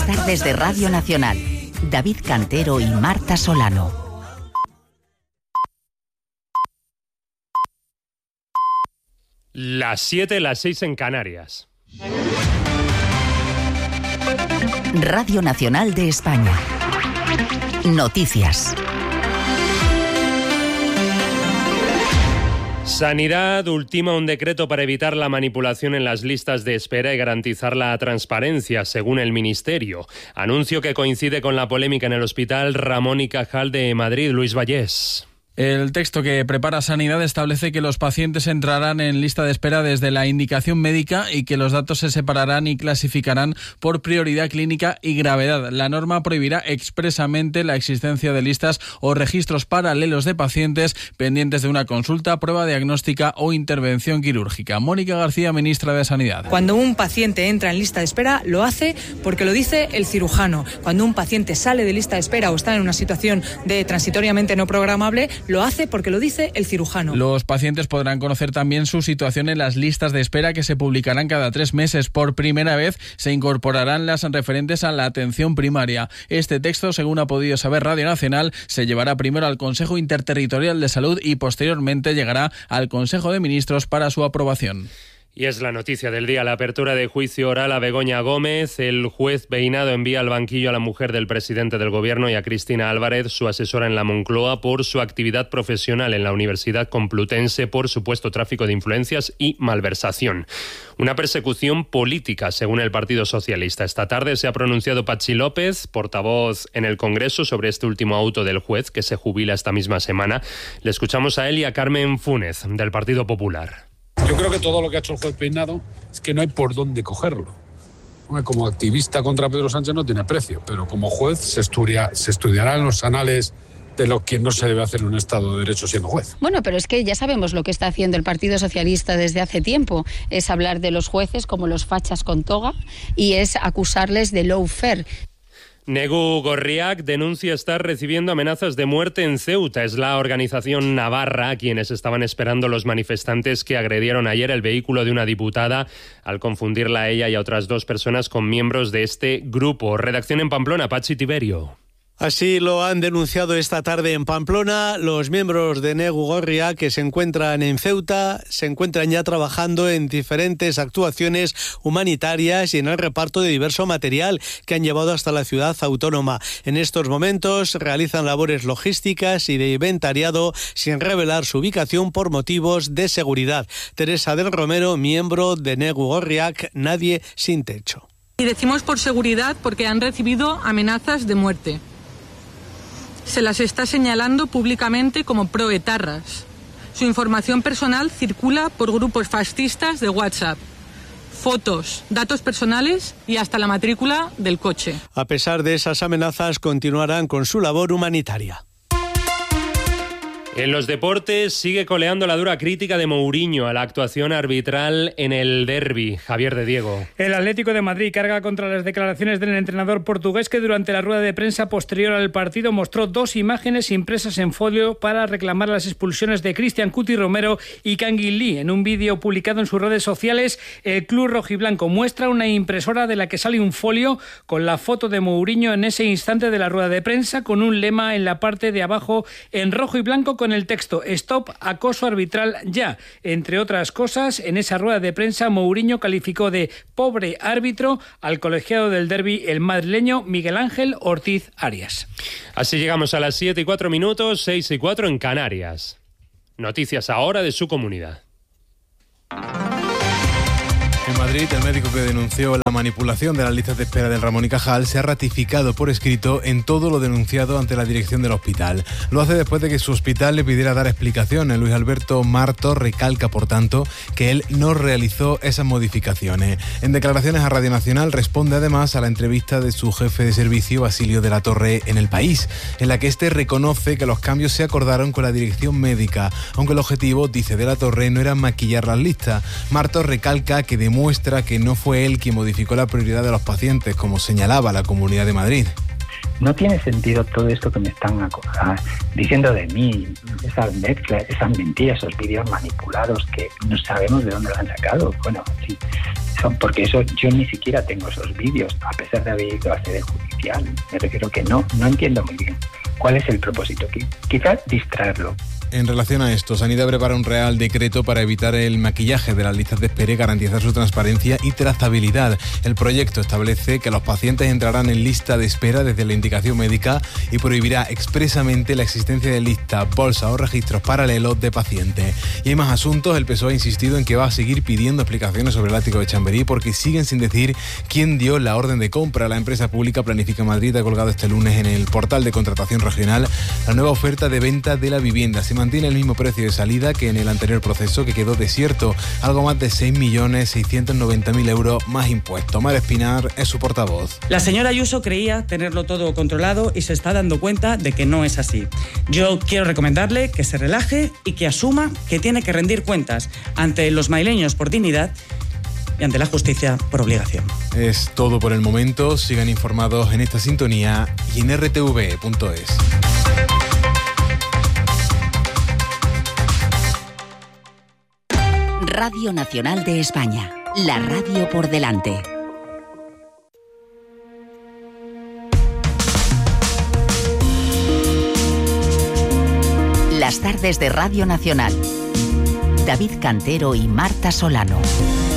Las tardes de Radio Nacional. David Cantero y Marta Solano. Las 7, las 6 en Canarias. Radio Nacional de España. Noticias. Sanidad ultima un decreto para evitar la manipulación en las listas de espera y garantizar la transparencia, según el Ministerio. Anuncio que coincide con la polémica en el Hospital Ramón y Cajal de Madrid. Luis Vallés. El texto que prepara Sanidad establece que los pacientes entrarán en lista de espera desde la indicación médica y que los datos se separarán y clasificarán por prioridad clínica y gravedad. La norma prohibirá expresamente la existencia de listas o registros paralelos de pacientes pendientes de una consulta, prueba diagnóstica o intervención quirúrgica. Mónica García, ministra de Sanidad. Cuando un paciente entra en lista de espera, lo hace porque lo dice el cirujano. Cuando un paciente sale de lista de espera o está en una situación de transitoriamente no programable, lo hace porque lo dice el cirujano. Los pacientes podrán conocer también su situación en las listas de espera que se publicarán cada 3 meses. Por primera vez se incorporarán las referentes a la atención primaria. Este texto, según ha podido saber Radio Nacional, se llevará primero al Consejo Interterritorial de Salud y posteriormente llegará al Consejo de Ministros para su aprobación. Y es la noticia del día, la apertura de juicio oral a Begoña Gómez. El juez Beinado envía al banquillo a la mujer del presidente del Gobierno y a Cristina Álvarez, su asesora en la Moncloa, por su actividad profesional en la Universidad Complutense por supuesto tráfico de influencias y malversación. Una persecución política, según el Partido Socialista. Esta tarde se ha pronunciado Patxi López, portavoz en el Congreso, sobre este último auto del juez, que se jubila esta misma semana. Le escuchamos a él y a Carmen Fúnez, del Partido Popular. Yo creo que todo lo que ha hecho el juez Beinado es que no hay por dónde cogerlo. Como activista contra Pedro Sánchez no tiene precio, pero como juez se estudiará en los anales de lo que no se debe hacer en un Estado de Derecho siendo juez. Bueno, pero es que ya sabemos lo que está haciendo el Partido Socialista desde hace tiempo. Es hablar de los jueces como los fachas con toga y es acusarles de lawfare. Negu Gorriak denuncia estar recibiendo amenazas de muerte en Ceuta. Es la organización navarra a quienes estaban esperando los manifestantes que agredieron ayer el vehículo de una diputada al confundirla a ella y a otras 2 personas con miembros de este grupo. Redacción en Pamplona, Patxi Tiberio. Así lo han denunciado esta tarde en Pamplona los miembros de Negu Gorriak, que se encuentran en Ceuta, se encuentran ya trabajando en diferentes actuaciones humanitarias y en el reparto de diverso material que han llevado hasta la ciudad autónoma. En estos momentos realizan labores logísticas y de inventariado sin revelar su ubicación por motivos de seguridad. Teresa del Romero, miembro de Negu Gorriak, Nadie sin Techo. Y decimos por seguridad porque han recibido amenazas de muerte. Se las está señalando públicamente como proetarras. Su información personal circula por grupos fascistas de WhatsApp. Fotos, datos personales y hasta la matrícula del coche. A pesar de esas amenazas, continuarán con su labor humanitaria. En los deportes sigue coleando la dura crítica de Mourinho a la actuación arbitral en el derbi. Javier de Diego. El Atlético de Madrid carga contra las declaraciones del entrenador portugués, que durante la rueda de prensa posterior al partido mostró 2 imágenes impresas en folio para reclamar las expulsiones de Cristian Cuti Romero y Kangin Lee. En un vídeo publicado en sus redes sociales, el club rojiblanco muestra una impresora de la que sale un folio con la foto de Mourinho en ese instante de la rueda de prensa, con un lema en la parte de abajo en rojo y blanco con el texto "Stop acoso arbitral ya". Entre otras cosas, en esa rueda de prensa Mourinho calificó de pobre árbitro al colegiado del derbi, el madrileño Miguel Ángel Ortiz Arias. Así llegamos a las 7:04, 6:04 en Canarias. Noticias ahora de su comunidad. En Madrid, el médico que denunció la manipulación de las listas de espera del Ramón y Cajal se ha ratificado por escrito en todo lo denunciado ante la dirección del hospital. Lo hace después de que su hospital le pidiera dar explicaciones. Luis Alberto Marto recalca, por tanto, que él no realizó esas modificaciones. En declaraciones a Radio Nacional responde además a la entrevista de su jefe de servicio, Basilio de la Torre, en El País, en la que este reconoce que los cambios se acordaron con la dirección médica, aunque el objetivo, dice de la Torre, no era maquillar las listas. Marto recalca que demuestra que no fue él quien modificó la prioridad de los pacientes, como señalaba la Comunidad de Madrid. no tiene sentido todo esto que me están diciendo de mí, esas mezclas, esas mentiras, esos vídeos manipulados que no sabemos de dónde lo han sacado. Bueno, sí, porque eso yo ni siquiera tengo esos vídeos, a pesar de haber ido a sede judicial. Me refiero que no entiendo muy bien cuál es el propósito. Quizás distraerlo. En relación a esto, Sanidad prepara un real decreto para evitar el maquillaje de las listas de espera y garantizar su transparencia y trazabilidad. El proyecto establece que los pacientes entrarán en lista de espera desde la indicación médica y prohibirá expresamente la existencia de listas, bolsas o registros paralelos de pacientes. Y hay más asuntos. El PSOE ha insistido en que va a seguir pidiendo explicaciones sobre el ático de Chamberí porque siguen sin decir quién dio la orden de compra. La empresa pública Planifica Madrid ha colgado este lunes en el portal de contratación regional la nueva oferta de venta de la vivienda. Se mantiene el mismo precio de salida que en el anterior proceso, que quedó desierto, algo más de 6.690.000 euros más impuestos. Mar Espinar es su portavoz. La señora Ayuso creía tenerlo todo controlado y se está dando cuenta de que no es así. Yo quiero recomendarle que se relaje y que asuma que tiene que rendir cuentas ante los madrileños por dignidad y ante la justicia por obligación. Es todo por el momento. Sigan informados en esta sintonía y en rtv.es. Radio Nacional de España, la radio por delante. Las tardes de Radio Nacional. David Cantero y Marta Solano.